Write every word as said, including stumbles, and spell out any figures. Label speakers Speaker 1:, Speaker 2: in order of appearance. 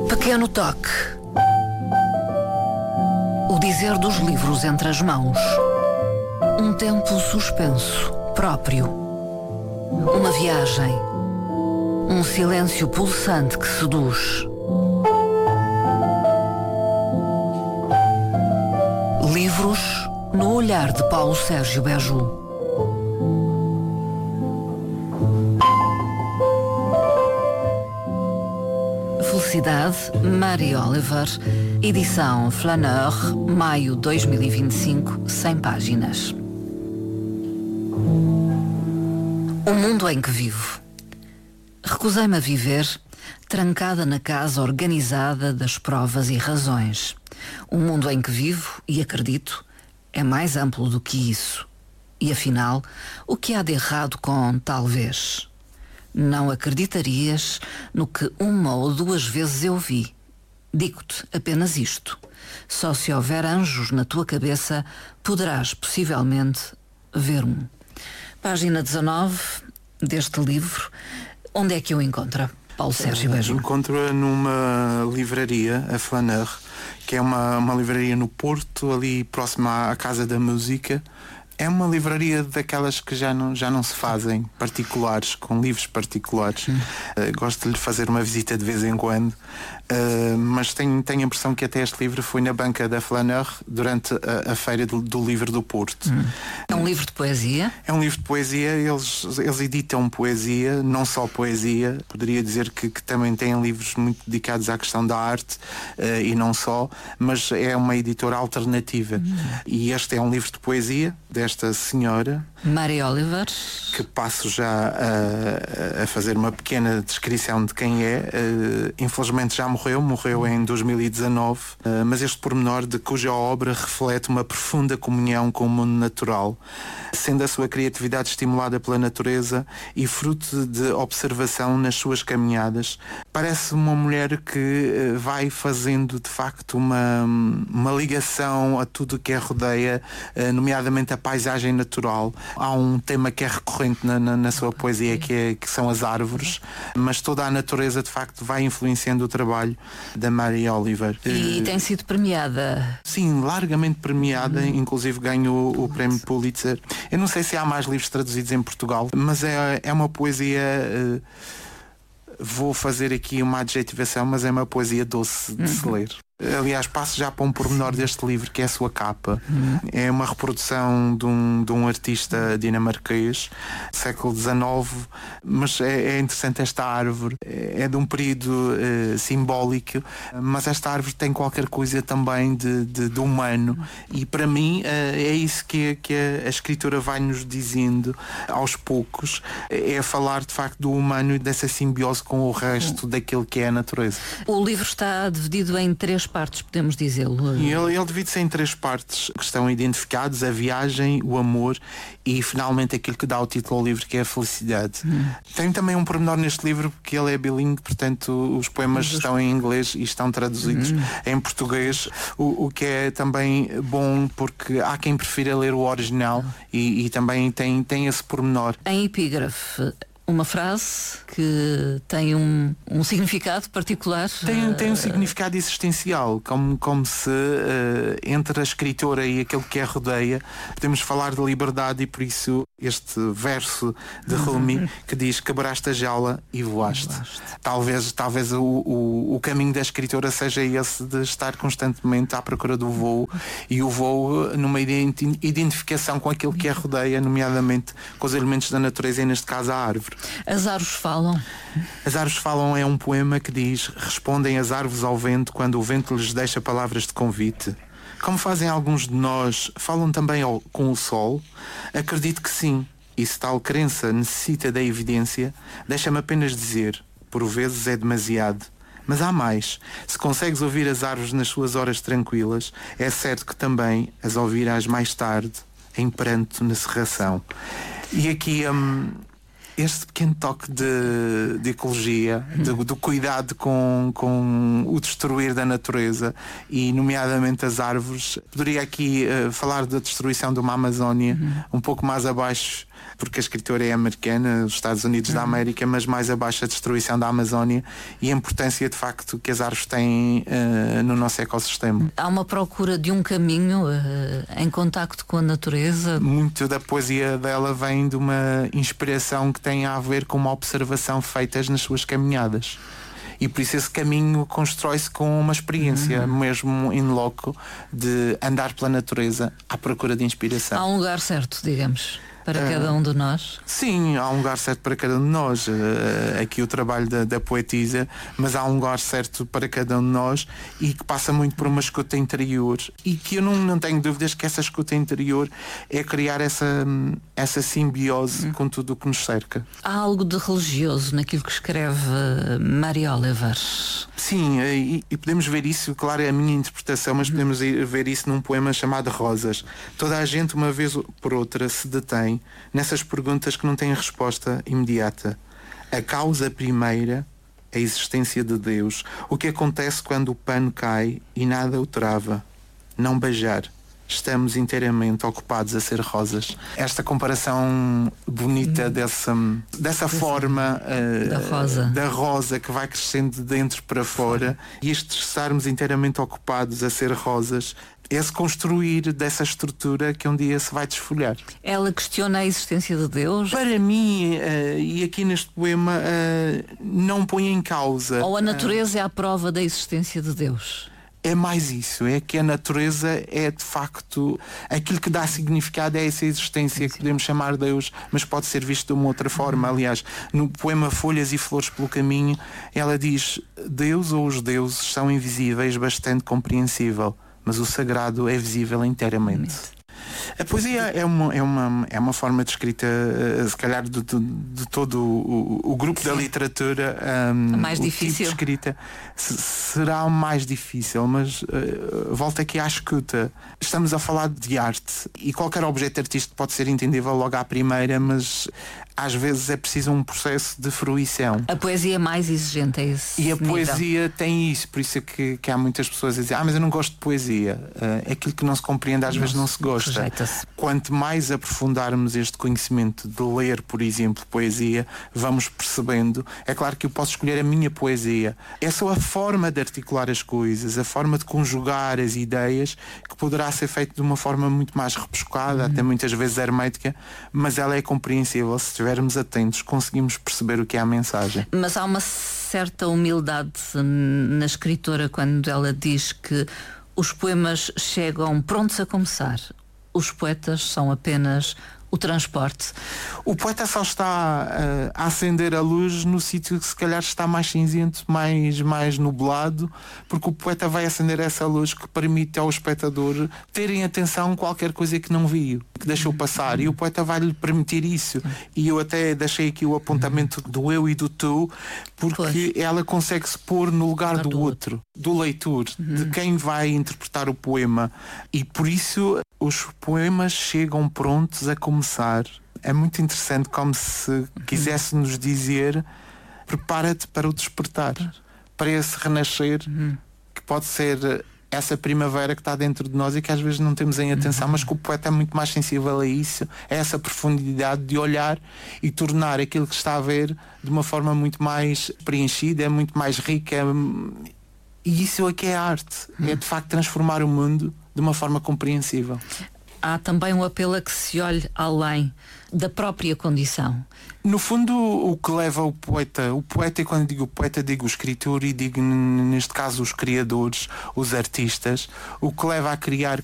Speaker 1: Pequeno toque. O dizer dos livros entre as mãos. Um tempo suspenso, próprio. Uma viagem. Um silêncio pulsante que seduz. Livros no olhar de Paulo Sérgio Beju. Felicidade, Mary Oliver, edição Flaneur, maio dois mil e vinte e cinco, cem páginas. O mundo em que vivo. Recusei-me a viver, trancada na casa organizada das provas e razões. O mundo em que vivo, e acredito, é mais amplo do que isso. E afinal, o que há de errado com talvez? Não acreditarias no que uma ou duas vezes eu vi. Digo-te apenas isto. Só se houver anjos na tua cabeça, poderás possivelmente ver um. Página dezanove deste livro. Onde é que eu encontro? Paulo Sérgio Beju.
Speaker 2: Encontro-a numa livraria, a Flaneur, que é uma, uma livraria no Porto, ali próximo à, à Casa da Música. É uma livraria daquelas que já não, já não se fazem, particulares, com livros particulares. Uh, gosto de lhe fazer uma visita de vez em quando, uh, mas tenho, tenho a impressão que até este livro foi na banca da Flaneur durante a, a Feira do, do Livro do Porto.
Speaker 1: Hum. É um livro de poesia?
Speaker 2: É um livro de poesia, eles, eles editam poesia, não só poesia, poderia dizer que, que também têm livros muito dedicados à questão da arte, uh, e não só, mas é uma editora alternativa. Hum. E este é um livro de poesia, esta senhora
Speaker 1: Mary Oliver,
Speaker 2: que passo já a, a fazer uma pequena descrição de quem é. Uh, infelizmente já morreu, morreu em dois mil e dezanove, uh, mas este pormenor de cuja obra reflete uma profunda comunhão com o mundo natural, sendo a sua criatividade estimulada pela natureza e fruto de observação nas suas caminhadas. Parece uma mulher que uh, vai fazendo de facto uma, uma ligação a tudo o que a rodeia, uh, nomeadamente a paisagem natural. Há um tema que é recorrente na, na, na sua poesia, que, é, que são as árvores, mas toda a natureza de facto vai influenciando o trabalho da Mary Oliver.
Speaker 1: E uh, tem sido premiada?
Speaker 2: Sim, largamente premiada, hum. inclusive ganhou o, o prémio Pulitzer. Eu não sei se há mais livros traduzidos em Portugal, mas é, é uma poesia... Uh, vou fazer aqui uma adjetivação, mas é uma poesia doce de uhum. se ler. Aliás, passo já para um pormenor deste livro, que é a sua capa. Uhum. É uma reprodução de um, de um artista dinamarquês, século dezanove, mas é, é interessante esta árvore. É de um período uh, simbólico, mas esta árvore tem qualquer coisa também de, de, de humano. E para mim uh, é isso que, que a, a escritora vai nos dizendo aos poucos, é falar de facto do humano e dessa simbiose com o resto uhum. daquilo que é a natureza.
Speaker 1: O livro está dividido em três partes, podemos dizê-lo.
Speaker 2: E ele, ele divide-se em três partes que estão identificados: a viagem, o amor e finalmente aquilo que dá o título ao livro, que é a felicidade. Hum. Tem também um pormenor neste livro, porque ele é bilingue, portanto os poemas Mas... estão em inglês e estão traduzidos hum. em português, o, o que é também bom, porque há quem prefira ler o original e, e também tem, tem esse pormenor.
Speaker 1: Em epígrafe, uma frase que tem um, um significado particular.
Speaker 2: Tem, tem um significado existencial, como, como se uh, entre a escritora e aquilo que a rodeia podemos falar de liberdade, e por isso este verso de Rumi que diz: quebraste a jaula e voaste. voaste. Talvez, talvez o, o, o caminho da escritora seja esse, de estar constantemente à procura do voo, e o voo numa identificação com aquilo que a rodeia, nomeadamente com os elementos da natureza, e neste caso a árvore.
Speaker 1: As árvores falam.
Speaker 2: As árvores falam é um poema que diz: respondem as árvores ao vento quando o vento lhes deixa palavras de convite. Como fazem alguns de nós, falam também ao, com o sol? Acredito que sim. E se tal crença necessita da evidência, deixa-me apenas dizer, por vezes é demasiado. Mas há mais. Se consegues ouvir as árvores nas suas horas tranquilas, é certo que também as ouvirás mais tarde, em pranto na cerração. E aqui... Hum, este pequeno toque de, de ecologia, de, do cuidado com, com o destruir da natureza, e nomeadamente as árvores. Poderia aqui uh, falar da destruição de uma Amazónia, uhum. um pouco mais abaixo, porque a escritora é americana, dos Estados Unidos uhum. da América, mas mais abaixo a destruição da Amazónia e a importância de facto que as árvores têm uh, no nosso ecossistema.
Speaker 1: Há uma procura de um caminho uh, em contacto com a natureza?
Speaker 2: Muito da poesia dela vem de uma inspiração que tem a ver com uma observação feitas nas suas caminhadas. E por isso esse caminho constrói-se com uma experiência, uhum. mesmo in loco, de andar pela natureza à procura de inspiração.
Speaker 1: Há um lugar certo, digamos, para uh, cada um de nós?
Speaker 2: Sim, há um lugar certo para cada um de nós. Uh, aqui o trabalho da, da poetisa, mas há um lugar certo para cada um de nós e que passa muito por uma escuta interior e que eu não, não tenho dúvidas que essa escuta interior é criar essa, essa simbiose uhum. com tudo o que nos cerca.
Speaker 1: Há algo de religioso naquilo que escreve Maria Oliver?
Speaker 2: Sim, e, e podemos ver isso, claro, é a minha interpretação, mas podemos ver isso num poema chamado Rosas. Toda a gente, uma vez por outra, se detém nessas perguntas que não têm resposta imediata. A causa primeira, a existência de Deus. O que acontece quando o pano cai e nada o trava? Não beijar. Estamos inteiramente ocupados a ser rosas. Esta comparação bonita hum. dessa, dessa forma uh,
Speaker 1: da, rosa.
Speaker 2: da rosa que vai crescendo de dentro para fora e este estarmos inteiramente ocupados a ser rosas, esse construir dessa estrutura que um dia se vai desfolhar.
Speaker 1: Ela questiona a existência de Deus?
Speaker 2: Para mim, uh, e aqui neste poema, uh, não põe em causa.
Speaker 1: Ou a natureza uh, é a prova da existência de Deus?
Speaker 2: É mais isso, é que a natureza é de facto aquilo que dá significado a essa existência que podemos chamar Deus, mas pode ser visto de uma outra forma. Aliás, no poema Folhas e Flores pelo Caminho, ela diz: Deus ou os deuses são invisíveis, bastante compreensível, mas o sagrado é visível inteiramente. A poesia é uma, é uma, é uma forma de escrita, se calhar, de, de, de todo o, o grupo Sim. da literatura. Um,
Speaker 1: mais
Speaker 2: o
Speaker 1: difícil.
Speaker 2: Tipo de escrita será o mais difícil, mas uh, volta aqui à escuta. Estamos a falar de arte e qualquer objeto artístico pode ser entendível logo à primeira, mas às vezes é preciso um processo de fruição.
Speaker 1: A poesia é mais exigente, é esse
Speaker 2: E a
Speaker 1: nível.
Speaker 2: poesia tem isso, por isso é que, que há muitas pessoas a dizer: ah, mas eu não gosto de poesia. Uh, aquilo que não se compreende às não, vezes não se gosta.
Speaker 1: Rejeita-se.
Speaker 2: Quanto mais aprofundarmos este conhecimento de ler, por exemplo, poesia, vamos percebendo. É claro que eu posso escolher a minha poesia. É só a forma de articular as coisas, a forma de conjugar as ideias, que poderá ser feito de uma forma muito mais rebuscada, uhum. até muitas vezes hermética, mas ela é compreensível. Se estivermos atentos, conseguimos perceber o que é a mensagem.
Speaker 1: Mas há uma certa humildade na escritora quando ela diz que os poemas chegam prontos a começar. Os poetas são apenas o transporte.
Speaker 2: O poeta só está uh, a acender a luz no sítio que se calhar está mais cinzento, mais, mais nublado, porque o poeta vai acender essa luz que permite ao espectador ter em atenção qualquer coisa que não viu, que deixou passar, e o poeta vai-lhe permitir isso. E eu até deixei aqui o apontamento do eu e do tu, porque pois. ela consegue se pôr no lugar do, do outro, do leitor, uhum. de quem vai interpretar o poema, e por isso os poemas chegam prontos a começar. É muito interessante, como se quisesse nos dizer: prepara-te para o despertar, para esse renascer, uhum. que pode ser essa primavera que está dentro de nós e que às vezes não temos em atenção, uhum. mas que o poeta é muito mais sensível a isso, a essa profundidade de olhar e tornar aquilo que está a ver de uma forma muito mais preenchida, é muito mais rica. É... E isso é que é a arte, uhum. é de facto transformar o mundo de uma forma compreensível.
Speaker 1: Há também um apelo a que se olhe além da própria condição.
Speaker 2: No fundo, o que leva o poeta, o poeta, e quando digo poeta, digo o escritor e digo, neste caso, os criadores, os artistas, o que leva a criar